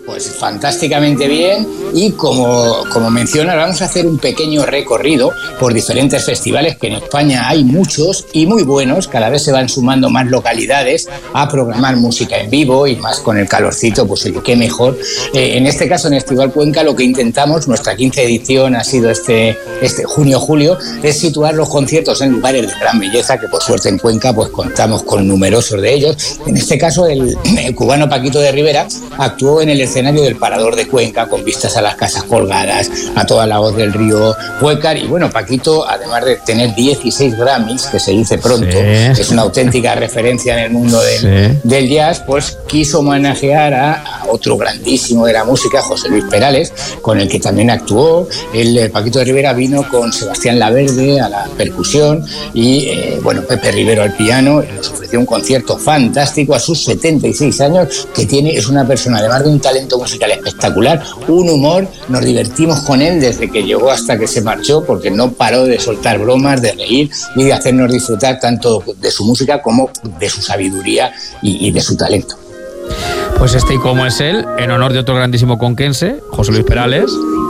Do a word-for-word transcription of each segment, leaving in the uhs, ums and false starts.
Pues fantásticamente bien, y como, como menciona, vamos a hacer un pequeño recorrido por diferentes festivales, que en España hay muchos y muy buenos. Cada vez se van sumando más localidades a programar música en vivo, y más con el calorcito, pues oye, qué mejor. Eh, en este caso, en Estival Cuenca, lo que intentamos, nuestra quinta edición ha sido este, este junio-julio, es situar los conciertos en lugares de gran belleza, que por suerte en Cuenca pues contamos con numerosos de ellos. En este caso, el, el cubano Paquito de Rivera actuó en el escenario del Parador de Cuenca, con vistas a las casas colgadas, a toda la voz del río Huécar. Y bueno, Paquito, además de tener dieciséis Grammys, que se dice pronto, sí, es una auténtica referencia en el mundo del, sí. del jazz, pues quiso homenajear a, a otro grandísimo de la música, José Luis Perales, con el que también actuó. El, el Paquito de Rivera vino con Sebastián Laverde a la percusión y eh, bueno, Pepe Rivero al piano. Nos ofreció un concierto fantástico a sus setenta y seis años, que tiene, es una persona, además de un talento musical espectacular, un humor. Nos divertimos con él desde que llegó hasta que se marchó, porque no paró de soltar bromas, de reír y de hacernos disfrutar tanto de su música como de su sabiduría y, y de su talento. Pues este, y como es él, en honor de otro grandísimo conquense, José Luis Perales,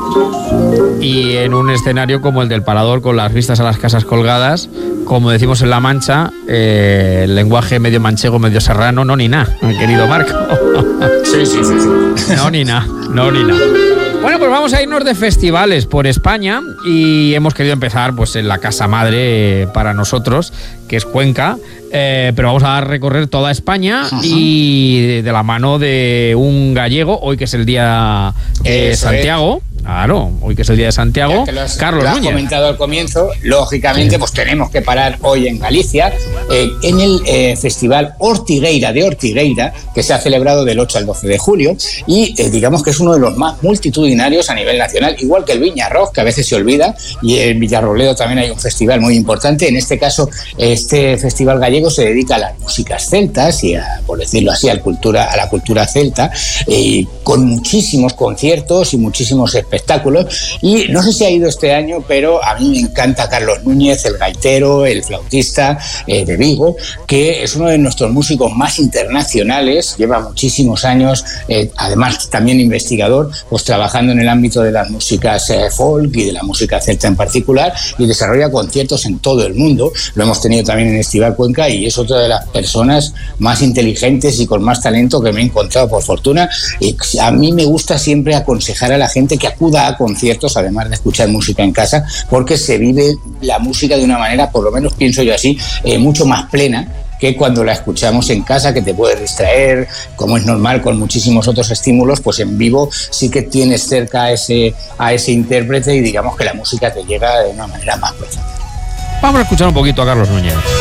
y en un escenario como el del Parador, con las vistas a las casas colgadas, como decimos en La Mancha, eh, el lenguaje medio manchego, medio serrano, no ni nada, querido Marco. Sí, sí, sí, sí. No ni nada, no ni nada. Bueno, pues vamos a irnos de festivales por España, y hemos querido empezar pues en la casa madre eh, para nosotros, que es Cuenca, eh, pero vamos a recorrer toda España. Ajá. Y de, de la mano de un gallego, hoy que es el día de eh, Santiago. Es. Claro, hoy que es el día de Santiago, que lo has, Carlos lo has Núñez. comentado al comienzo, lógicamente, sí, pues tenemos que parar hoy en Galicia, eh, en el eh, Festival Ortigueira de Ortigueira, que se ha celebrado del ocho al doce de julio, y eh, digamos que es uno de los más multitudinarios a nivel nacional, igual que el Viñarroz, que a veces se olvida, y en Villarrobledo también hay un festival muy importante. En este caso, este festival gallego se dedica a las músicas celtas y, a, por decirlo así, a la cultura, a la cultura celta, eh, con muchísimos conciertos y muchísimos espectáculos. espectáculos. Y no sé si ha ido este año, pero a mí me encanta Carlos Núñez, el gaitero, el flautista eh, de Vigo, que es uno de nuestros músicos más internacionales, lleva muchísimos años, eh, además también investigador, pues trabajando en el ámbito de las músicas eh, folk y de la música celta en particular, y desarrolla conciertos en todo el mundo. Lo hemos tenido también en Estival Cuenca, y es otra de las personas más inteligentes y con más talento que me he encontrado, por fortuna. Y a mí me gusta siempre aconsejar a la gente que acuda a conciertos, además de escuchar música en casa, porque se vive la música de una manera, por lo menos pienso yo así, eh, mucho más plena que cuando la escuchamos en casa, que te puede distraer, como es normal con muchísimos otros estímulos. Pues en vivo sí que tienes cerca a ese, a ese intérprete, y digamos que la música te llega de una manera más profunda. Vamos a escuchar un poquito a Carlos Núñez.